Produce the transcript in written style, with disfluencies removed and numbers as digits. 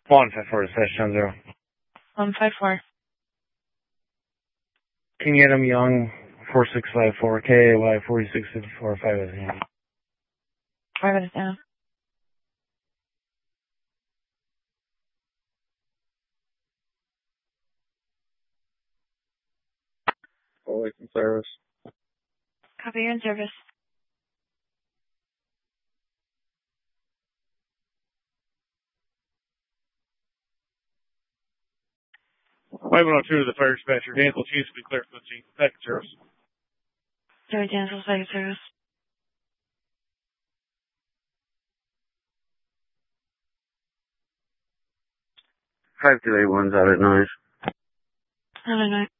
154 to session 0. 154. King Adam Young, 4654, KAY 4654, 5 is down. 5 is down. Always in service. Copy, you're in service. Wave 102 to the fire dispatcher. Dansville Chiefs be clear for the scene. Second service. Joey Dansville, second service. Five 281's out at noise. Out at night.